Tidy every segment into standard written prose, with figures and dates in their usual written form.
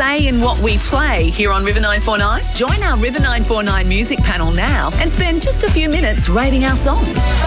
say in what we play here on River 949? Join our River 949 music panel now and spend just a few minutes rating our songs.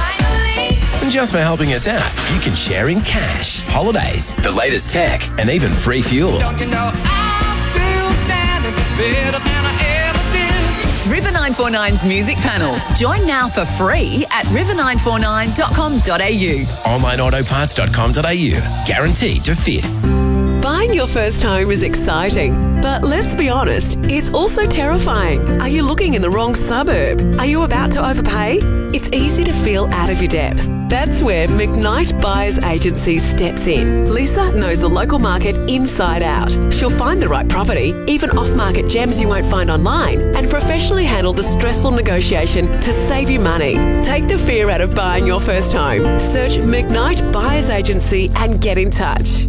And just for helping us out, you can share in cash, holidays, the latest tech, and even free fuel. Don't you know I'm still standing better than I ever did? River 949's music panel. Join now for free at river949.com.au. OnlineAutoparts.com.au. Guaranteed to fit. Buying your first home is exciting, but let's be honest, it's also terrifying. Are you looking in the wrong suburb? Are you about to overpay? It's easy to feel out of your depth. That's where McKnight Buyers Agency steps in. Lisa knows the local market inside out. She'll find the right property, even off-market gems you won't find online, and professionally handle the stressful negotiation to save you money. Take the fear out of buying your first home. Search McKnight Buyers Agency and get in touch.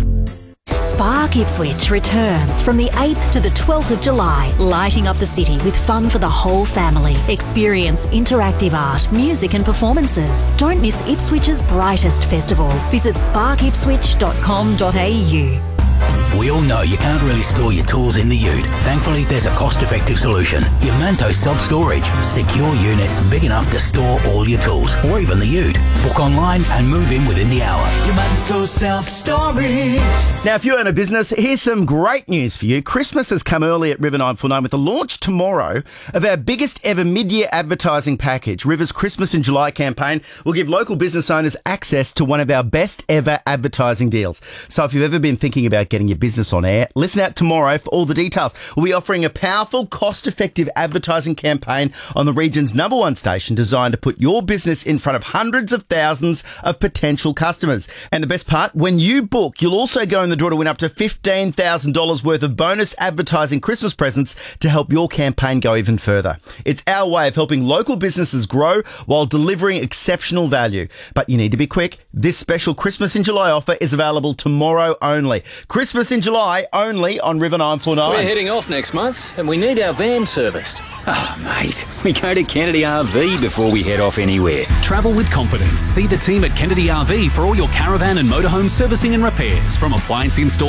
Spark Ipswich returns from the 8th to the 12th of July, lighting up the city with fun for the whole family. Experience interactive art, music and performances. Don't miss Ipswich's brightest festival. Visit sparkipswich.com.au. We all know you can't really store your tools in the ute. Thankfully, there's a cost-effective solution. Yamanto Self-Storage. Secure units big enough to store all your tools, or even the ute. Book online and move in within the hour. Yamanto Self-Storage. Now, if you own a business, here's some great news for you. Christmas has come early at River 949 with the launch tomorrow of our biggest ever mid-year advertising package. River's Christmas in July campaign will give local business owners access to one of our best ever advertising deals. So if you've ever been thinking about getting your business on air, listen out tomorrow for all the details. We'll be offering a powerful, cost-effective advertising campaign on the region's #1 station designed to put your business in front of hundreds of thousands of potential customers. And the best part, when you book, you'll also go in the draw to win up to $15,000 worth of bonus advertising Christmas presents to help your campaign go even further. It's our way of helping local businesses grow while delivering exceptional value. But you need to be quick. This special Christmas in July offer is available tomorrow only. Christmas in July only on River 949. We're heading off next month and we need our van serviced. Oh, mate, we go to Kennedy RV before we head off anywhere. Travel with confidence. See the team at Kennedy RV for all your caravan and motorhome servicing and repairs, from appliance install